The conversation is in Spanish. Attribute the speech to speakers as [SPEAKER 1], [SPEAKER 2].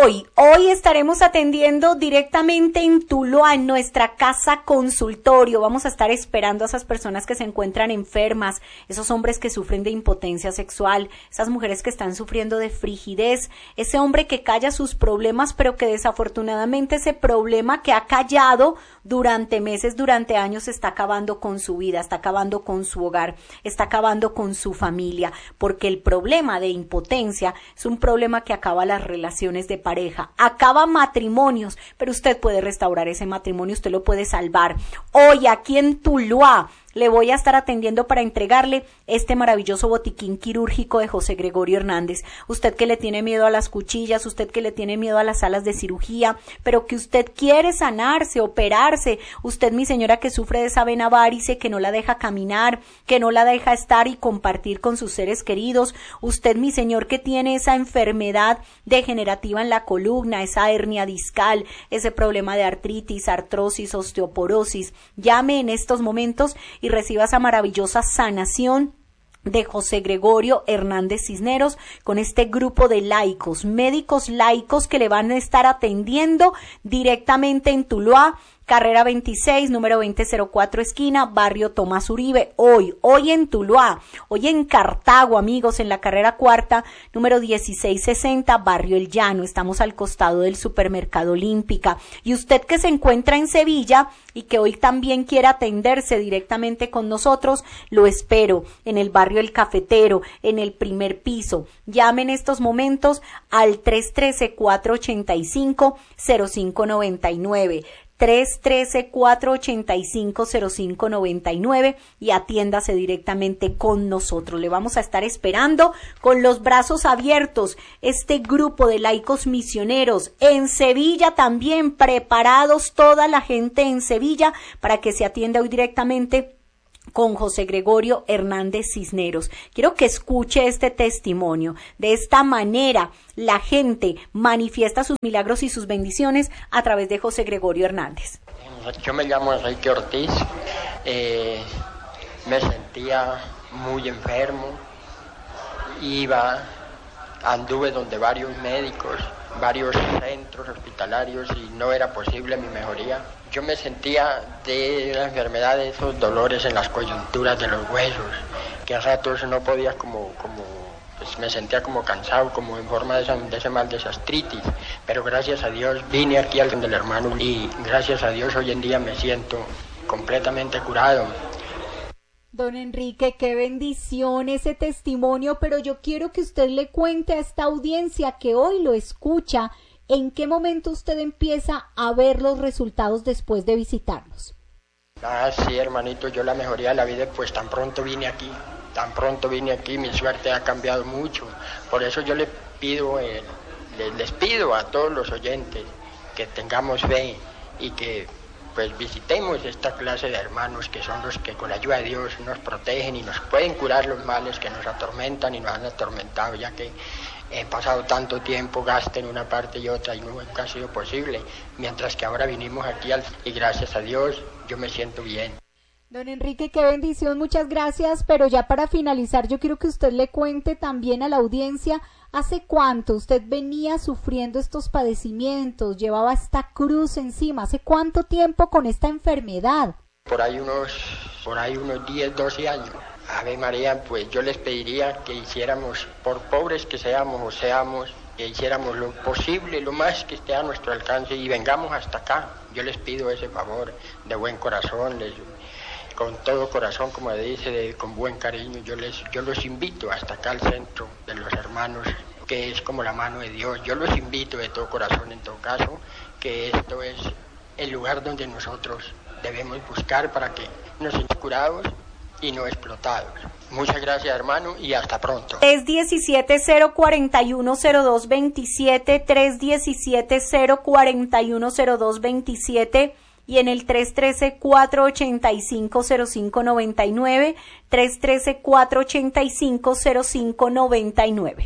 [SPEAKER 1] Hoy estaremos atendiendo directamente en Tuluá, en nuestra casa consultorio. Vamos a estar esperando a esas personas que se encuentran enfermas, esos hombres que sufren de impotencia sexual, esas mujeres que están sufriendo de frigidez, ese hombre que calla sus problemas, pero que desafortunadamente ese problema que ha callado durante meses, durante años, está acabando con su vida, está acabando con su hogar, está acabando con su familia, porque el problema de impotencia es un problema que acaba las relaciones de pareja, acaba matrimonios, pero usted puede restaurar ese matrimonio, usted lo puede salvar. Hoy aquí en Tuluá le voy a estar atendiendo para entregarle este maravilloso botiquín quirúrgico de José Gregorio Hernández. Usted que le tiene miedo a las cuchillas, usted que le tiene miedo a las salas de cirugía, pero que usted quiere sanarse, operarse, usted, mi señora, que sufre de esa vena várice que no la deja caminar, que no la deja estar y compartir con sus seres queridos, usted, mi señor, que tiene esa enfermedad degenerativa en la columna, esa hernia discal, ese problema de artritis, artrosis, osteoporosis, llame en estos momentos y reciba esa maravillosa sanación de José Gregorio Hernández Cisneros con este grupo de laicos, médicos laicos que le van a estar atendiendo directamente en Tuluá, carrera 26, número 2004, esquina, barrio Tomás Uribe. Hoy en Tuluá, hoy en Cartago, amigos, en la carrera cuarta, número 1660, barrio El Llano. Estamos al costado del supermercado Olímpica. Y usted que se encuentra en Sevilla y que hoy también quiere atenderse directamente con nosotros, lo espero en el barrio El Cafetero, en el primer piso. Llame en estos momentos al 313-485-0599. 313-485-0599 y atiéndase directamente con nosotros. Le vamos a estar esperando con los brazos abiertos. Este grupo de laicos misioneros en Sevilla también, preparados toda la gente en Sevilla para que se atienda hoy directamente con José Gregorio Hernández Cisneros. Quiero que escuche este testimonio. De esta manera, la gente manifiesta sus milagros y sus bendiciones a través de José Gregorio Hernández.
[SPEAKER 2] Yo me llamo Enrique Ortiz. Me sentía muy enfermo. Anduve donde varios médicos, varios centros hospitalarios y no era posible mi mejoría. Yo me sentía de la enfermedad de esos dolores en las coyunturas de los huesos, que a ratos no podía pues me sentía como cansado, como en forma de ese mal de gastritis. Pero gracias a Dios vine aquí al del hermano y gracias a Dios hoy en día me siento completamente curado.
[SPEAKER 1] Don Enrique, qué bendición ese testimonio, pero yo quiero que usted le cuente a esta audiencia que hoy lo escucha, ¿en qué momento usted empieza a ver los resultados después de visitarnos?
[SPEAKER 2] Sí, hermanito, yo la mejoría de la vida, pues tan pronto vine aquí, mi suerte ha cambiado mucho. Por eso yo les pido a todos los oyentes que tengamos fe y que pues visitemos esta clase de hermanos que son los que con la ayuda de Dios nos protegen y nos pueden curar los males que nos atormentan y nos han atormentado, ya que he pasado tanto tiempo, gasto en una parte y otra y nunca ha sido posible, mientras que ahora vinimos aquí y gracias a Dios yo me siento bien.
[SPEAKER 1] Don Enrique, qué bendición, muchas gracias, pero ya para finalizar yo quiero que usted le cuente también a la audiencia ¿hace cuánto usted venía sufriendo estos padecimientos, llevaba esta cruz encima? ¿Hace cuánto tiempo con esta enfermedad?
[SPEAKER 2] Por ahí unos 10, 12 años. Ave María, pues yo les pediría que hiciéramos, por pobres que seamos que hiciéramos lo posible, lo más que esté a nuestro alcance y vengamos hasta acá. Yo les pido ese favor de buen corazón, con todo corazón, como dice, con buen cariño. Yo los invito hasta acá al centro de los hermanos, que es como la mano de Dios. Yo los invito de todo corazón, en todo caso, que esto es el lugar donde nosotros debemos buscar para que nos sintamos curados y no explotados. Muchas gracias, hermano, y hasta pronto.
[SPEAKER 1] 317-041-0227, 317-041-0227 y en el 313-485-0599, 313-485-0599.